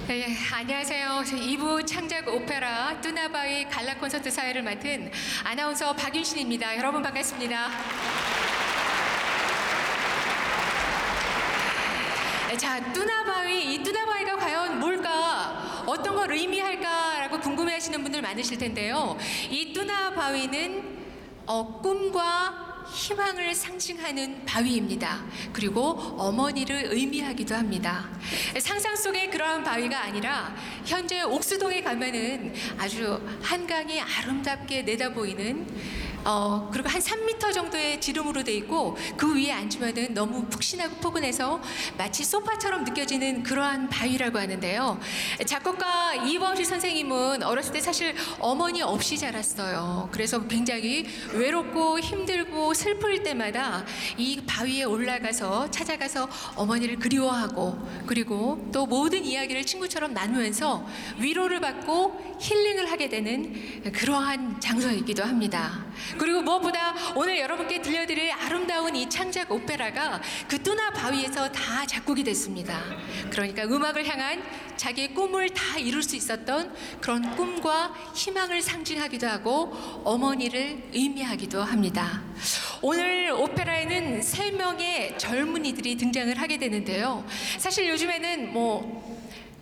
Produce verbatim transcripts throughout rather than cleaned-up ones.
네, 안녕하세요. 이 부 창작 오페라 뚜나바위 갈라 콘서트 사회를 맡은 아나운서 박윤신입니다. 여러분 반갑습니다. 자, 뚜나바위, 이 뚜나바위가 과연 뭘까? 어떤 걸 의미할까라고 궁금해하시는 분들 많으실 텐데요. 이 뚜나바위는 어, 꿈과 희망을 상징하는 바위입니다. 그리고 어머니를 의미하기도 합니다. 상상 속의 그러한 바위가 아니라 현재 옥수동에 가면은 아주 한강이 아름답게 내다보이는 어, 그리고 한 삼 미터 정도의 지름으로 돼 있고 그 위에 앉으면은 너무 푹신하고 포근해서 마치 소파처럼 느껴지는 그러한 바위라고 하는데요. 작곡가 이범시 선생님은 어렸을 때 사실 어머니 없이 자랐어요. 그래서 굉장히 외롭고 힘들고 슬플 때마다 이 바위에 올라가서 찾아가서 어머니를 그리워하고 그리고 또 모든 이야기를 친구처럼 나누면서 위로를 받고 힐링을 하게 되는 그러한 장소이기도 합니다. 그리고 무엇보다 오늘 여러분께 들려드릴 아름다운 이 창작 오페라가 그 뚜나 바위에서 다 작곡이 됐습니다. 그러니까 음악을 향한 자기의 꿈을 다 이룰 수 있었던 그런 꿈과 희망을 상징하기도 하고 어머니를 의미하기도 합니다. 오늘 오페라에는 세 명의 젊은이들이 등장을 하게 되는데요. 사실 요즘에는 뭐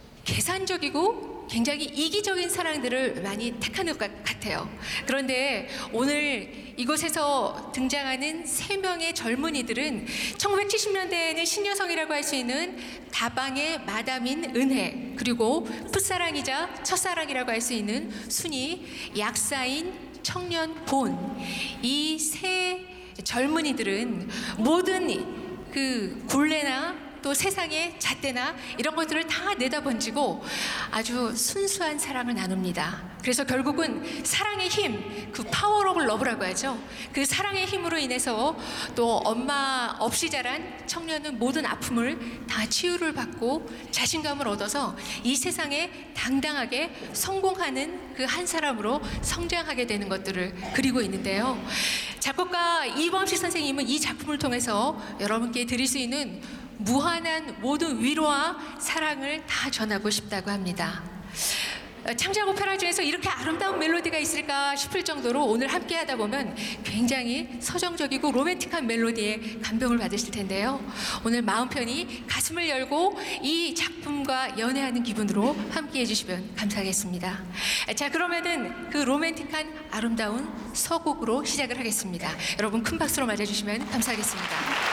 계산적이고 굉장히 이기적인 사랑들을 많이 택하는 것 같아요. 그런데 오늘 이곳에서 등장하는 세 명의 젊은이들은 천구백칠십 년대에는 신여성이라고 할 수 있는 다방의 마담인 은혜, 그리고 풋사랑이자 첫사랑이라고 할 수 있는 순이, 약사인 청년 본, 이 세 젊은이들은 모든 그 굴레나 또 세상의 잣대나 이런 것들을 다 내다번지고 아주 순수한 사랑을 나눕니다. 그래서 결국은 사랑의 힘, 그 파워 오브 러브라고 하죠. 그 사랑의 힘으로 인해서 또 엄마 없이 자란 청년은 모든 아픔을 다 치유를 받고 자신감을 얻어서 이 세상에 당당하게 성공하는 그 한 사람으로 성장하게 되는 것들을 그리고 있는데요. 작곡가 이범시 선생님은 이 작품을 통해서 여러분께 드릴 수 있는 무한한 모든 위로와 사랑을 다 전하고 싶다고 합니다. 창작 오페라 중에서 이렇게 아름다운 멜로디가 있을까 싶을 정도로 오늘 함께 하다 보면 굉장히 서정적이고 로맨틱한 멜로디에 감동을 받으실 텐데요. 오늘 마음 편히 가슴을 열고 이 작품과 연애하는 기분으로 함께 해주시면 감사하겠습니다. 자, 그러면은 그 로맨틱한 아름다운 서곡으로 시작을 하겠습니다. 여러분 큰 박수로 맞아주시면 감사하겠습니다.